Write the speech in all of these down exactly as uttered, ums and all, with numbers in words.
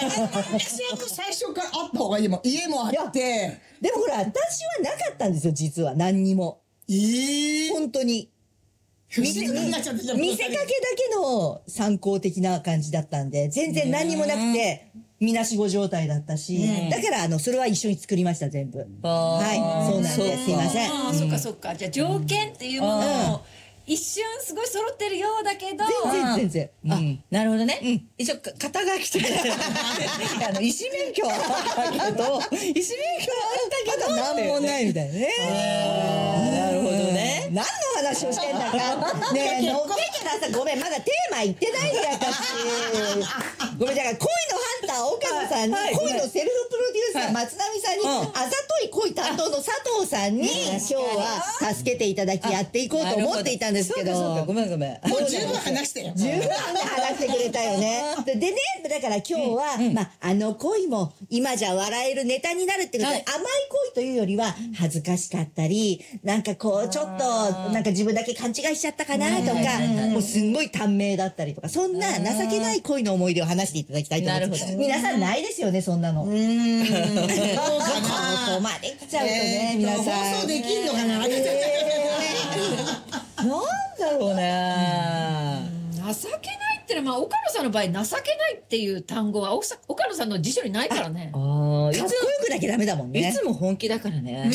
最初からあった方がいいもん。家もあって。 でもほら、私はなかったんですよ、実は。何にも。 ええ。 本当に。見せ、見せかけだけの参考的な感じだったんで、全然何にもなくて、みなしご状態だったし、だから、あの、それは一緒に作りました、全部。はい、そうなんです。すいません。 ああ、そっかそっか。じゃあ、条件っていうものを、一瞬すごい揃ってるようだけど。 全然、全然。 あ、なるほどね。一応、肩書きとか、あの、医師免許はあったけど、医師免許はあったけど、 なんもないみたいなね。 なるほどね。 何の話をしてんだか。ねえ、のっけからさ、ごめん、まだテーマ言ってないんだよ、私。ごめん、だから恋のハンター、岡野さんに、恋のセルフプロデューサー、松並さんに、あざとい恋担当の佐藤さんに、今日は助けていただきやっていこうと思っていたんですけど。 そうか、ごめんごめん。 もう十分話したよ。 十分話してくれたよね。でね、だから今日は、まあ、あの恋も今じゃ笑えるネタになるってことで、甘い恋というよりは、恥ずかしかったり、なんかこう、ちょっと、なんか自分だけ勘違いしちゃったかなとか、もうすんごい短命だったりとか、そんな情けない恋の思い出を話していただきたいと思います。皆さんないですよね、そんなの。うーん。そうかな。ここまで来ちゃうとね、皆さん。 放送できんのかな。 なんだろうね。 情けないってのは、まあ、岡野さんの場合、情けないっていう単語は、岡野さんの辞書にないからね。 ああ、かっこよくなきゃダメだもんね。 いつも本気だからね。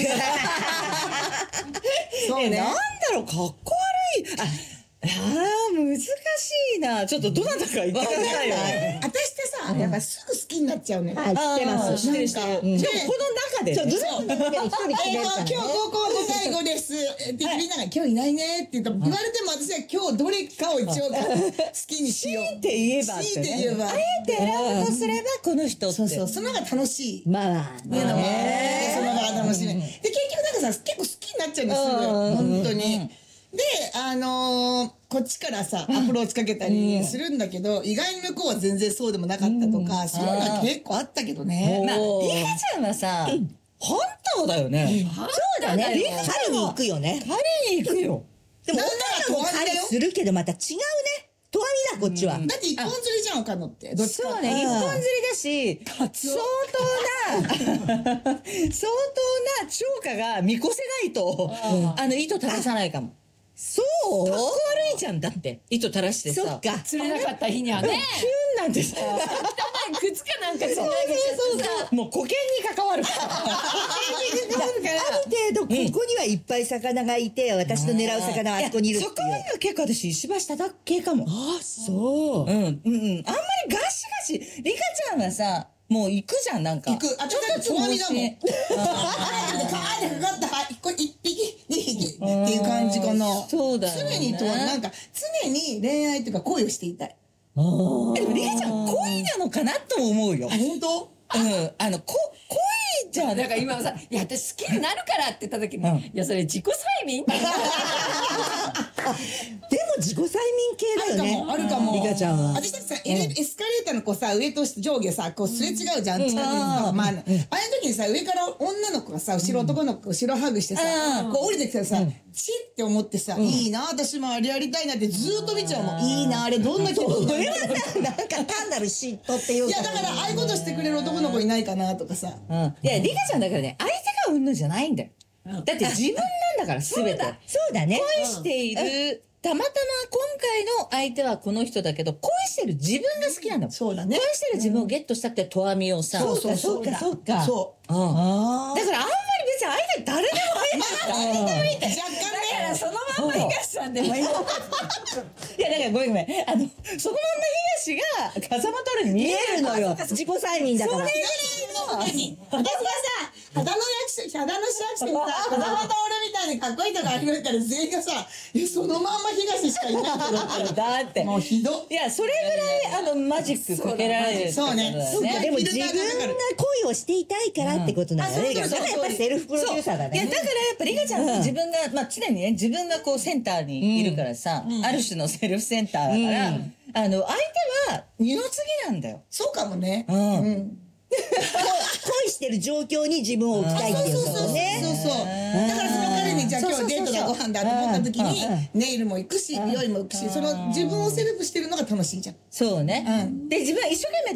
そうね。 なんだろう、かっこ悪い。あ、ああ、難しいな。ちょっとどなたか言ってくださいよ。 私ってさ、やっぱすぐ好きになっちゃうね。 はい、知ってます。 知ってる人。でもこの中で。 そう、ずっと一人決めるからね。 今日高校ご対ごです。って言いながら、今日いないねって言ったら、言われても私は今日どれかを一応好きにしよう。 強いて言えば。 強いて言えば。 あえて選ぶとすれば、この人って。 そうそう、その方が楽しい。 まあ、 ね。その方が楽しいね。で、結局なんかさ、結構好きになっちゃうんですよ。本当に。で、あのー、こっちからさ、アプローチかけたりするんだけど、意外に向こうは全然そうでもなかったとか、そういうのは結構あったけどね。 まあ、リカちゃんはさ、ハンターだよね。 そうだね。狩りに行くよね。 狩りに行くよ。 でも、女の子も狩りするけど、また違うね。とわみだ、こっちは。 だって一本釣りじゃん、岡野って。どっちか。 そうね、一本釣りだし、相当な、相当な超過が見越せないと、あの、糸垂らさないかも。 そうかっこ悪いじゃんだって。糸垂らしてさ。 そっか。 釣れなかった日にはね。 キュンなんてさ。 靴かなんかつなげちゃってさ。 もう保険に関わるから。 ある程度、ここにはいっぱい魚がいて、私の狙う魚はあそこにいるっていう。 そこまでは結構私、石橋叩く系かも。 あ、そう。 うん、うん、うん。あんまりガシガシ。リカちゃんはさ、もう行くじゃん、なんか。 行く。あ、ちょっとつまみだもん。あーってかーってかかった。はい、これ一匹、二匹っていう感じかな。 そうだよね。 常にとは、なんか、常に恋愛というか恋をしていたい。 でもリカちゃん恋なのかなとも思うよ。 あ、本当？ うん。あの、こ、恋じゃん。 だから今さ、いや、私好きになるからって言った時に、いや、それ自己催眠でも自己催眠系だよね。 あるかも、あるかも。 リカちゃんは。 私たちさ、エスカレーターのこうさ、上と上下さ、こうすれ違うじゃん。まあ、ああいう時にさ、上から女の子がさ、後ろ男の子が後ろハグしてさ、こう降りてきたらさ、チッって思ってさ、いいな、私もあれやりたいなってずーっと見ちゃうもん。いいな、あれどんな気分それはさ、なんか単なる嫉妬っていうか。 いや、だから、ああいうことしてくれる男の子いないかなとかさ。 うん。いや、リカちゃんだからね、相手がうんぬんじゃないんだよ。だって自分なんだから、すべて。 そうだね。 恋している、たまたま今回の相手はこの人だけど、恋してる自分が好きなんだもん。 そうだね。 恋してる自分をゲットしたくて、とわみをさ。 そうか、そうか、そうか。 そう。 うん。だからあんまり別に相手誰でもいいんだ。 誰でもいいって若干ね。 だからそのまんま東さんでもいい。 いや、だからごめんごめん。あの、そのまんま東が風間太郎に見見えるえるのよ。自己催眠だから。 それの何私がさ、肌の役所、肌の市役所にさ、風間徹みたいにかっこいいとかありますから全員がさ、え、そのまんま東しかいないけど。 だって。 もうひどいや、それぐらい、あの、マジックかけられる。 そうね。 そうか、でも自分が恋をしていたいからってことなんだね。だからやっぱりセルフプロデューサーだね。 いや、だからやっぱリカちゃんは自分が、まあ常にね、自分がこうセンターにいるからさ、ある種のセルフセンターだから、あの、相手は二の次なんだよ。 そうかもね。 うん。 うん恋してる状況に自分を置きたいっていうことね。 そうそうそう。だからその彼にじゃあ今日デートだご飯だと思った時に、ネイルも行くし、美容院も行くし、その自分をセルフしてるのが楽しいじゃん。 そうね。で、自分は一生懸命